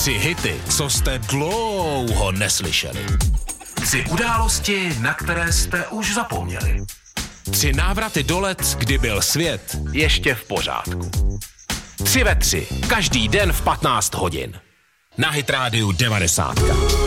3 hity, co jste dlouho neslyšeli. 3 události, na které jste už zapomněli. 3 návraty do let, kdy byl svět ještě v pořádku. 3 ve 3, každý den v 15 hodin. Na Hit Radio 90.